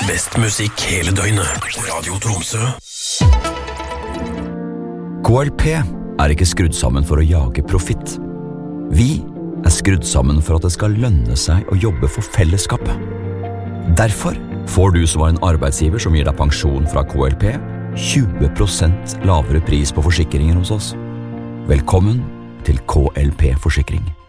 Best musikk hele døgnet. Radio Tromsø. KLP ikke skrudd sammen for å jage profitt. Vi skrudd sammen for at det skal lønne seg å jobbe for fellesskapet. Derfor får du som var en arbeidsgiver som gir deg pensjon fra KLP 20% lavere pris på forsikringer hos oss. Velkommen til KLP Forsikring.